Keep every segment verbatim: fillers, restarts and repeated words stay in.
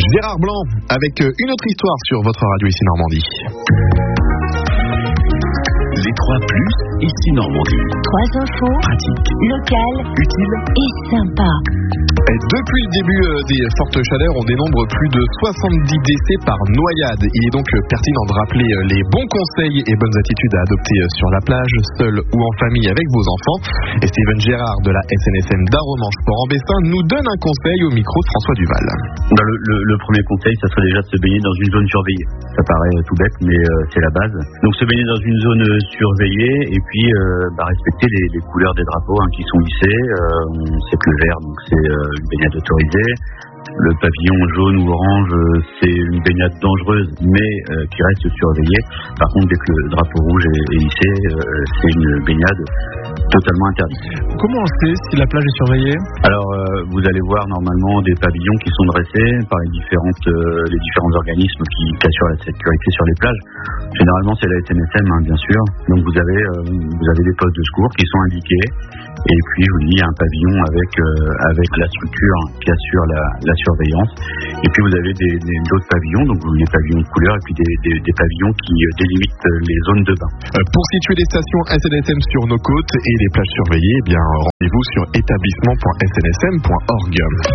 Gérard Blanc avec une autre histoire sur votre radio ici Normandie. Les trois plus, ici Normandie. Trois infos, pratiques, locales, utiles et sympas. Et depuis le début des fortes chaleurs, on dénombre plus de soixante-dix décès par noyade. Il est donc pertinent de rappeler les bons conseils et bonnes attitudes à adopter sur la plage, seul ou en famille avec vos enfants. Et Steven Gérard de la S N S M d'Arromanches Port-en-Bessin nous donne un conseil au micro de François Duval. Bah le, le, le premier conseil, ça serait déjà de se baigner dans une zone surveillée. Ça paraît tout bête, mais euh, c'est la base. Donc se baigner dans une zone surveillée et puis euh, bah, respecter les, les couleurs des drapeaux hein, qui sont hissés. Euh, on sait que le vert, donc c'est euh, une baignade autorisée. Le pavillon jaune ou orange, c'est une baignade dangereuse, mais euh, qui reste surveillée. Par contre, dès que le drapeau rouge est, est hissé, euh, c'est une baignade totalement interdite. Comment on sait si la plage est surveillée ? Alors, euh, vous allez voir normalement des pavillons qui sont dressés par les, différentes, euh, les différents organismes qui, qui assurent la sécurité sur les plages. Généralement, c'est la S N S M, hein, bien sûr. Donc, vous avez, euh, vous avez des postes de secours qui sont indiqués. Et puis, je vous dis, il y a un pavillon avec, euh, avec la structure qui assure la, la surveillance. Et puis, vous avez des, des, d'autres pavillons, donc les pavillons de couleur, et puis des, des, des pavillons qui délimitent les zones de bain. Euh, pour situer les stations S N S M sur nos côtes et les plages surveillées, eh bien, rendez-vous sur établissement point s n s m point org.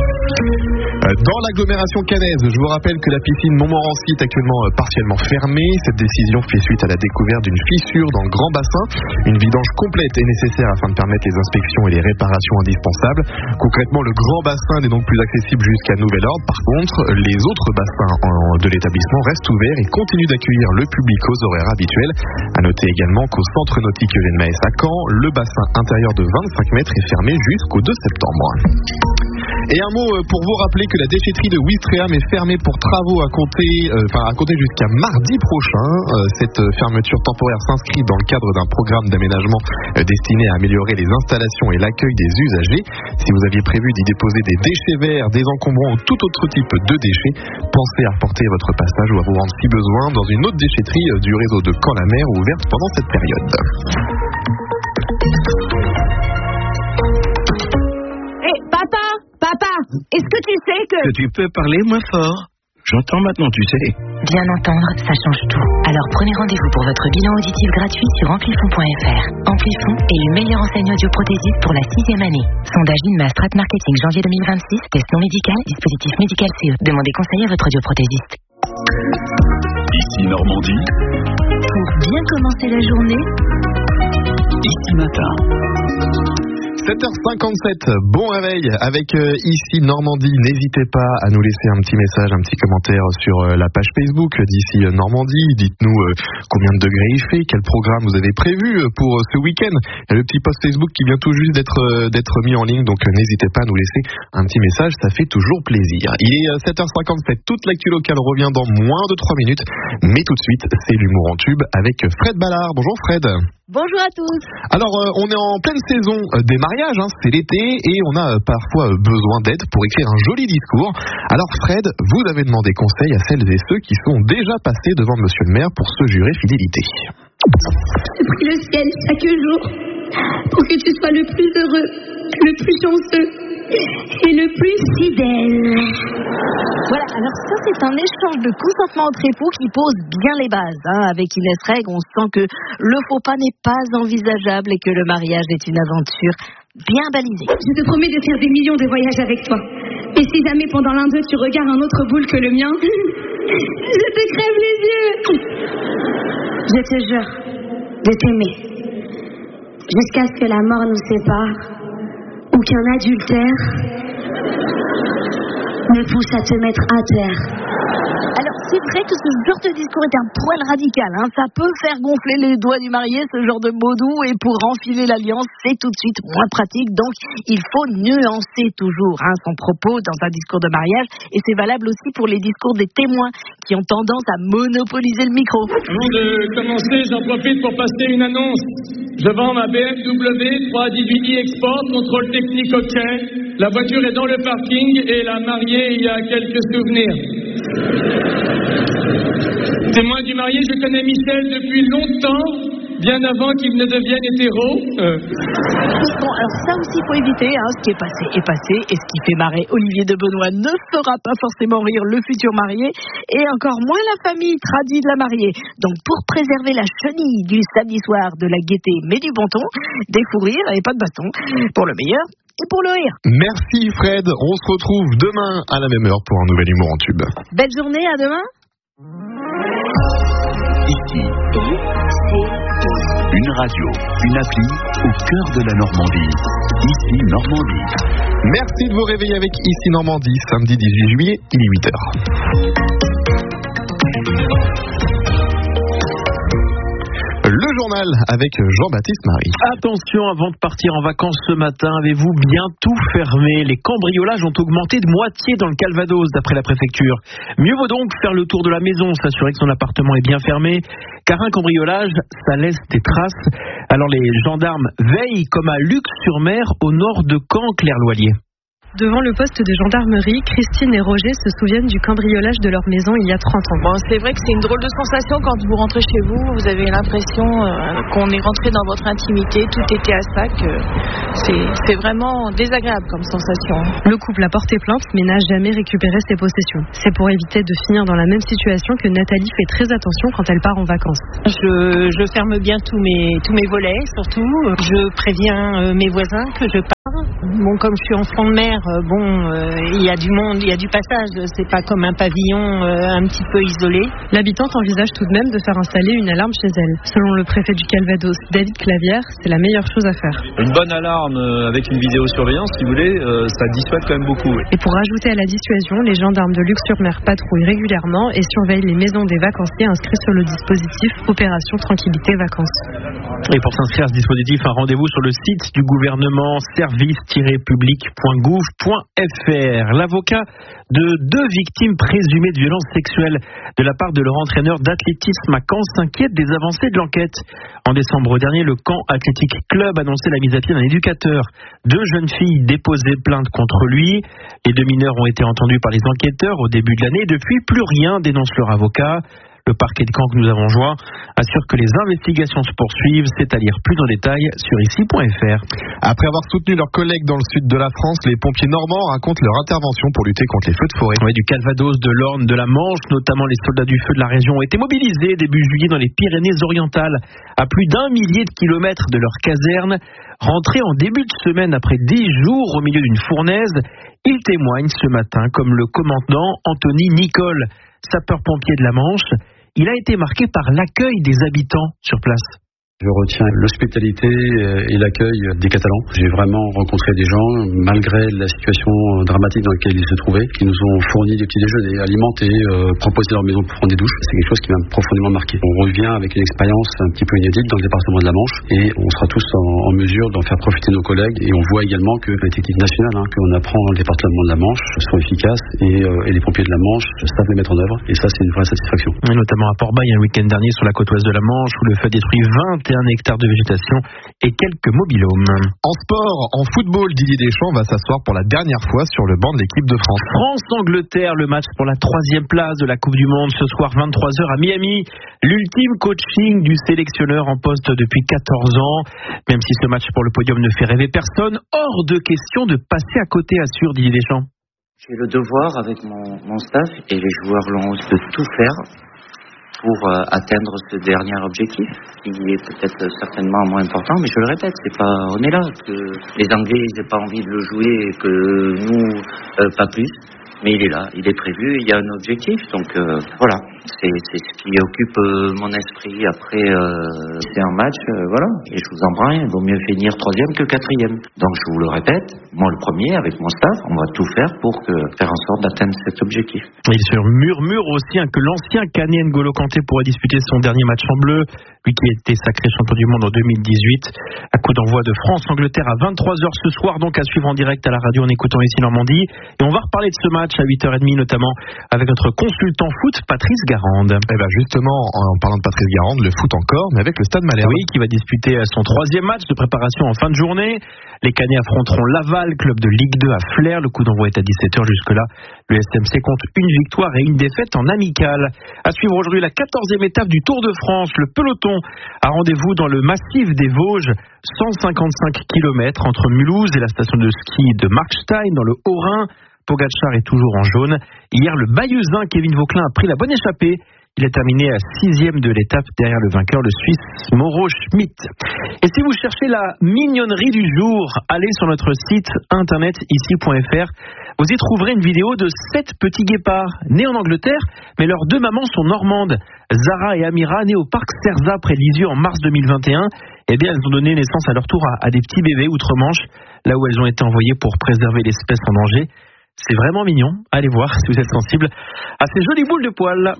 Dans l'agglomération caennaise, je vous rappelle que la piscine Montmorency est actuellement partiellement fermée. Cette décision fait suite à la découverte d'une fissure dans le grand bassin. Une vidange complète est nécessaire afin de permettre les inspections et les réparations indispensables. Concrètement, le grand bassin n'est donc plus accessible jusqu'à nouvel ordre. Par contre, les autres bassins de l'établissement restent ouverts et continuent d'accueillir le public aux horaires habituels. À noter également qu'au centre nautique Eugène Maes à Caen, le bassin intérieur de vingt-cinq mètres est fermé jusqu'au deux septembre. Et un mot pour vous rappeler que la déchetterie de Ouistreham est fermée pour travaux à compter, euh, enfin à compter jusqu'à mardi prochain. Euh, cette fermeture temporaire s'inscrit dans le cadre d'un programme d'aménagement euh, destiné à améliorer les installations et l'accueil des usagers. Si vous aviez prévu d'y déposer des déchets verts, des encombrants ou tout autre type de déchets, pensez à reporter votre passage ou à vous rendre si besoin dans une autre déchetterie du réseau de Caen-la-Mer ouverte pendant cette période. Papa, est-ce que tu sais que... Que tu peux parler moins fort. J'entends maintenant, tu sais. Bien entendre, ça change tout. Alors prenez rendez-vous pour votre bilan auditif gratuit sur amplifon point f r. Amplifon est le meilleur enseigne audioprothésiste pour la sixième année. Sondage Inma Strat Marketing janvier deux mille vingt-six. Test non médical, dispositif médical C E. Demandez conseil à votre audioprothésiste. Ici Normandie. Pour bien commencer la journée, Ici Matin. sept heures cinquante-sept, bon réveil avec euh, Ici Normandie. N'hésitez pas à nous laisser un petit message, un petit commentaire sur euh, la page Facebook d'Ici Normandie. Dites-nous euh, combien de degrés il fait, quel programme vous avez prévu pour euh, ce week-end. Il y a le petit post Facebook qui vient tout juste d'être, euh, d'être mis en ligne, donc euh, n'hésitez pas à nous laisser un petit message, ça fait toujours plaisir. Il est euh, sept heures cinquante-sept, toute l'actu locale revient dans moins de trois minutes, mais tout de suite, c'est l'humour en tube avec Fred Ballard. Bonjour Fred. Bonjour à tous. Alors, euh, on est en pleine saison euh, des mariages, hein, c'est l'été, et on a euh, parfois euh, besoin d'aide pour écrire un joli discours. Alors Fred, vous avez demandé conseil à celles et ceux qui sont déjà passés devant Monsieur le maire pour se jurer fidélité. Je prie le ciel chaque jour pour que tu sois le plus heureux, le plus chanceux et le plus fidèle. Voilà, alors ça c'est un échange de consentement entre époux qui pose bien les bases. Hein. Avec Inès Reg, on sent que le faux pas n'est pas envisageable et que le mariage est une aventure bien balisée. Je te promets de faire des millions de voyages avec toi. Et si jamais pendant l'un d'eux tu regardes un autre boule que le mien, je te crève les yeux. Je te jure de t'aimer jusqu'à ce que la mort nous sépare ou qu'un adultère me pousse à te mettre à terre. Alors c'est vrai que ce genre de discours est un poil radical, hein. Ça peut faire gonfler les doigts du marié, ce genre de mots doux, et pour enfiler l'alliance, c'est tout de suite moins pratique, donc il faut nuancer toujours hein, son propos dans un discours de mariage, et c'est valable aussi pour les discours des témoins qui ont tendance à monopoliser le micro. Avant de commencer, j'en profite pour passer une annonce. Je vends ma B M W trois dix-huit i Export, contrôle technique OK. La voiture est dans le parking et la mariée y a quelques souvenirs. Témoin du marié, je connais Michel depuis longtemps. bien avant qu'il ne devienne hétéro. Euh. Bon, alors ça aussi, il faut éviter. Hein. Ce qui est passé est passé. Et ce qui fait marrer Olivier de Benoît ne fera pas forcément rire le futur marié. Et encore moins la famille tradie de la mariée. Donc, pour préserver la chenille du samedi soir, de la gaieté, mais du bon ton, des fous rires et pas de baston. Pour le meilleur et pour le rire. Merci Fred. On se retrouve demain à la même heure pour un nouvel humour en tube. Belle journée, à demain. Ici, une radio, une appli au cœur de la Normandie. Ici Normandie. Merci de vous réveiller avec Ici Normandie, samedi dix-huit juillet, il est huit heures. Le journal avec Jean-Baptiste Marie. Attention, avant de partir en vacances ce matin, avez-vous bien tout fermé? Les cambriolages ont augmenté de moitié dans le Calvados, d'après la préfecture. Mieux vaut donc faire le tour de la maison, s'assurer que son appartement est bien fermé, car un cambriolage, ça laisse des traces. Alors les gendarmes veillent comme à Luc-sur-Mer, au nord de Caen, Claire Loilier. Devant le poste de gendarmerie, Christine et Roger se souviennent du cambriolage de leur maison il y a trente ans. Bon, c'est vrai que c'est une drôle de sensation quand vous rentrez chez vous. Vous avez l'impression euh, qu'on est rentré dans votre intimité, tout était à sac. Euh, c'est, c'est vraiment désagréable comme sensation. Le couple a porté plainte mais n'a jamais récupéré ses possessions. C'est pour éviter de finir dans la même situation que Nathalie fait très attention quand elle part en vacances. Je, je ferme bien tous mes, tous mes volets, surtout. Je préviens euh, mes voisins que je pars. Bon, comme je suis en front de mer, euh, bon, il euh, y a du monde, il y a du passage. C'est pas comme un pavillon euh, un petit peu isolé. L'habitante envisage tout de même de faire installer une alarme chez elle. Selon le préfet du Calvados, David Clavière, c'est la meilleure chose à faire. Une bonne alarme euh, avec une vidéosurveillance, si vous voulez, euh, ça dissuade quand même beaucoup. Et pour ajouter à la dissuasion, les gendarmes de Luc-sur-Mer patrouillent régulièrement et surveillent les maisons des vacanciers inscrits sur le dispositif Opération Tranquillité Vacances. Et pour s'inscrire à ce dispositif, un rendez-vous sur le site du gouvernement service tiret public point gouv point f r. L'avocat de deux victimes présumées de violences sexuelles de la part de leur entraîneur d'athlétisme à Caen s'inquiète des avancées de l'enquête. En décembre dernier, le Caen Athletic Club annonçait la mise à pied d'un éducateur. Deux jeunes filles déposaient plainte contre lui. Les deux mineurs ont été entendus par les enquêteurs au début de l'année. Depuis, plus rien, dénonce leur avocat. Le parquet de Caen que nous avons joint assure que les investigations se poursuivent. C'est à lire plus en détail sur ici point f r. Après avoir soutenu leurs collègues dans le sud de la France, les pompiers normands racontent leur intervention pour lutter contre les feux de forêt. Oui, du Calvados, de l'Orne, de la Manche, notamment les soldats du feu de la région ont été mobilisés début juillet dans les Pyrénées-Orientales. À plus d'un millier de kilomètres de leur caserne, rentrés en début de semaine après dix jours au milieu d'une fournaise, ils témoignent ce matin comme le commandant Anthony Nicole, sapeur-pompier de la Manche. Il a été marqué par l'accueil des habitants sur place. Je retiens l'hospitalité et l'accueil des Catalans. J'ai vraiment rencontré des gens, malgré la situation dramatique dans laquelle ils se trouvaient, qui nous ont fourni des petits déjeuners, alimentés, euh, proposé leur maison pour prendre des douches. C'est quelque chose qui m'a profondément marqué. On revient avec une expérience un petit peu inédite dans le département de la Manche et on sera tous en, en mesure d'en faire profiter nos collègues. Et on voit également que les techniques nationales hein, qu'on apprend dans le département de la Manche sont efficaces et, euh, et les pompiers de la Manche savent les mettre en œuvre. Et ça, c'est une vraie satisfaction. Et notamment à Port-Bail, un week-end dernier sur la côte ouest de la Manche, où le feu détruit vingt et un hectares de végétation et quelques mobilhomes. En sport, en football, Didier Deschamps va s'asseoir pour la dernière fois sur le banc de l'équipe de France. France-Angleterre, le match pour la troisième place de la Coupe du Monde ce soir vingt-trois heures à Miami. L'ultime coaching du sélectionneur en poste depuis quatorze ans. Même si ce match pour le podium ne fait rêver personne, hors de question de passer à côté, assure Didier Deschamps. J'ai le devoir avec mon, mon staff et les joueurs l'ont de tout faire pour euh, atteindre ce dernier objectif, qui est peut-être certainement moins important, mais je le répète, c'est pas, on est là, que les Anglais n'ont pas envie de le jouer et que nous, euh, pas plus, mais il est là, il est prévu, il y a un objectif, donc euh, voilà, c'est, c'est ce qui occupe euh, mon esprit après euh, c'est un match, euh, voilà, et je vous en prends rien, il vaut mieux finir troisième que quatrième. Donc je vous le répète, moi le premier, avec mon staff, on va tout faire pour que, faire en sorte d'atteindre cet objectif. Il se murmure aussi hein, que l'ancien Canet N'Golo Kanté pourrait disputer son dernier match en bleu, lui qui a été sacré champion du monde en deux mille dix-huit. À coup d'envoi de France-Angleterre à vingt-trois heures ce soir, donc à suivre en direct à la radio en écoutant ici Normandie. Et on va reparler de ce match à huit heures trente notamment avec notre consultant foot, Patrice Gall. Garande. Eh ben justement, en parlant de Patrice Garande, le foot encore, mais avec le Stade Malherbe. Oui, qui va disputer son troisième match de préparation en fin de journée. Les Canets affronteront Laval, club de Ligue deux à Flers. Le coup d'envoi est à dix-sept heures. Jusque-là, le S M C compte une victoire et une défaite en amical. À suivre aujourd'hui la quatorzième étape du Tour de France. Le peloton a rendez-vous dans le massif des Vosges. cent cinquante-cinq kilomètres entre Mulhouse et la station de ski de Markstein dans le Haut-Rhin. Pogacar est toujours en jaune. Hier, le Bayeuxin Kevin Vauquelin a pris la bonne échappée. Il a terminé à sixième de l'étape derrière le vainqueur, le Suisse Mauro Schmidt. Et si vous cherchez la mignonnerie du jour, allez sur notre site internet ici point f r. Vous y trouverez une vidéo de sept petits guépards nés en Angleterre, mais leurs deux mamans sont normandes. Zara et Amira, nées au parc Cerza près de Lisieux en mars deux mille vingt et un, eh bien, elles ont donné naissance à leur tour à, à des petits bébés outre-Manche, là où elles ont été envoyées pour préserver l'espèce en danger. C'est vraiment mignon. Allez voir si vous êtes sensible à ces jolies boules de poils.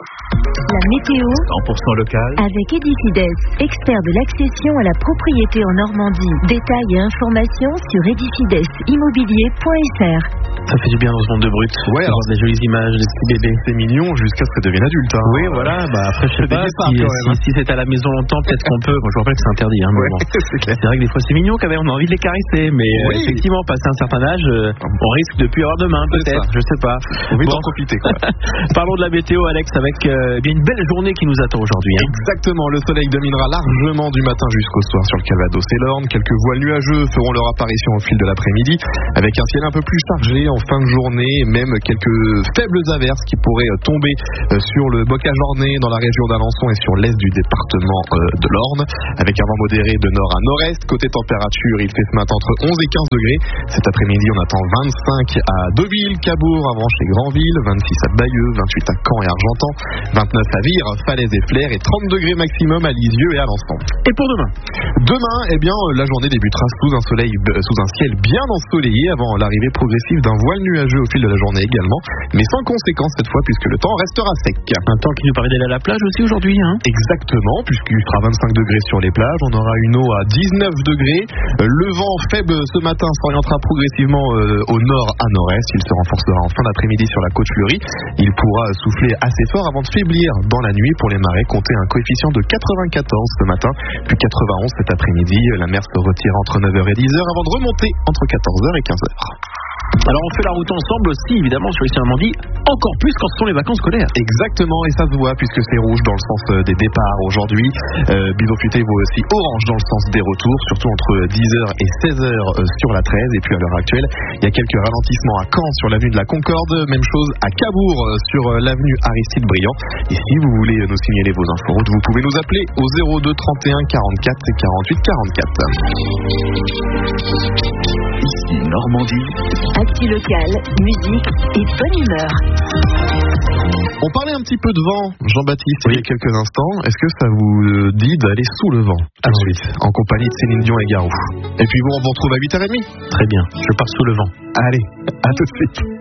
La météo cent pour cent local avec Edifides, expert de l'accession à la propriété en Normandie. Détails et informations sur edifides immobilier point f r. Ça fait du bien dans ce monde de brut. Ouais, alors des jolies images, des petits bébés. C'est mignon jusqu'à ce que devienne adulte. Hein. Oui, voilà. Bah après, je sais pas si, si, si c'est à la maison longtemps, peut-être qu'on peut. Moi, je vous rappelle que c'est interdit. Hein, mais ouais, bon. c'est clair. C'est vrai que des fois, c'est mignon quand même. On a envie de les caresser, mais oui. euh, effectivement, passé un certain âge, euh, on risque de plus avoir de main, peut-être. Je sais pas. On veut bon. en profiter. Quoi. Parlons de la météo, Alex, avec euh, bien une belle journée qui nous attend aujourd'hui. Hein. Exactement. Le soleil dominera largement du matin jusqu'au soir sur le Calvados et l'Orne. Quelques voiles nuageux feront leur apparition au fil de l'après-midi, avec un ciel un peu plus chargé en fin de journée, même quelques faibles averses qui pourraient tomber sur le Bocage-Ornay, dans la région d'Alençon et sur l'est du département de l'Orne, avec un vent modéré de nord à nord-est. Côté température, il fait ce matin entre onze et quinze degrés. Cet après-midi, on attend vingt-cinq à Deauville, Cabourg, Avranches et Granville, vingt-six à Bayeux, vingt-huit à Caen et Argentan, vingt-neuf à Vire, Falaise et Flers et trente degrés maximum à Lisieux et Alençon. Et pour demain Demain, eh bien, la journée débutera sous un soleil, sous un ciel bien ensoleillé avant l'arrivée progressive d'un voile nuageux au fil de la journée également, mais sans conséquence cette fois puisque le temps restera sec. Un temps qui nous paraît d'aller à la plage aussi aujourd'hui, hein. Exactement, puisqu'il fera vingt-cinq degrés sur les plages, on aura une eau à dix-neuf degrés. Le vent faible ce matin s'orientera progressivement euh, au nord à nord-est. Il se renforcera en fin d'après-midi sur la côte fleurie. Il pourra souffler assez fort avant de faiblir dans la nuit. Pour les marées, comptez un coefficient de quatre-vingt-quatorze ce matin, puis quatre-vingt-onze cet après-midi. La mer se retire entre neuf heures et dix heures avant de remonter entre quatorze heures et quinze heures. Alors on fait la route ensemble aussi, évidemment, sur ici en Normandie, encore plus quand ce sont les vacances scolaires. Exactement, et ça se voit puisque c'est rouge dans le sens des départs aujourd'hui. Euh, Bison Futé vaut aussi orange dans le sens des retours, surtout entre dix heures et seize heures sur la treize. Et puis à l'heure actuelle, il y a quelques ralentissements à Caen sur l'avenue de la Concorde, même chose à Cabourg sur l'avenue Aristide Briand. Et si vous voulez nous signaler vos inforoutes, vous pouvez nous appeler au zéro deux trente et un quarante-quatre quarante-huit quarante-quatre. Ici Normandie. Actu locale, musique et bonne humeur. On parlait un petit peu de vent, Jean-Baptiste, oui. Il y a quelques instants. Est-ce que ça vous dit d'aller sous le vent tout de suite, en compagnie de Céline Dion et Garou? Et puis bon, on vous retrouve à huit heures trente. Très bien, je pars sous le vent. Allez, à tout de suite.